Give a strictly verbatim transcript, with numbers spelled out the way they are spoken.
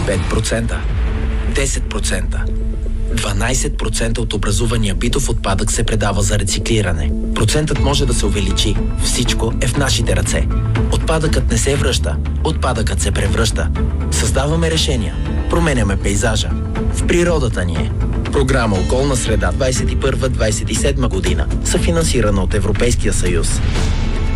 пет процента, десет процента. дванайсет процента от образувания битов отпадък се предава за рециклиране. Процентът може да се увеличи. Всичко е в нашите ръце. Отпадъкът не се връща. Отпадъкът се превръща. Създаваме решения. Променяме пейзажа. В природата ни е. Програма Околна среда двайсет и първа - двайсет и седма година. Съфинансирана от Европейския съюз.